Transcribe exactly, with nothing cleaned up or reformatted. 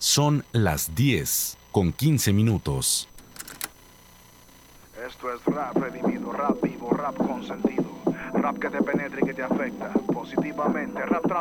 Son las diez con quince minutos. Esto es rap redimido, rap vivo, rap con sentido. Rap que te penetra y que te afecta positivamente. Rap